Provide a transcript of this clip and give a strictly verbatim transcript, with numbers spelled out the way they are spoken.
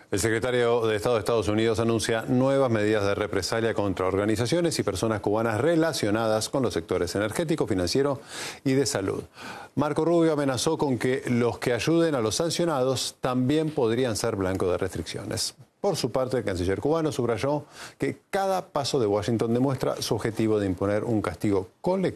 El secretario de Estado de Estados Unidos anuncia nuevas medidas de represalia contra organizaciones y personas cubanas relacionadas con los sectores energético, financiero y de salud. Marco Rubio amenazó con que los que ayuden a los sancionados también podrían ser blanco de restricciones. Por su parte, el canciller cubano subrayó que cada paso de Washington demuestra su objetivo de imponer un castigo colectivo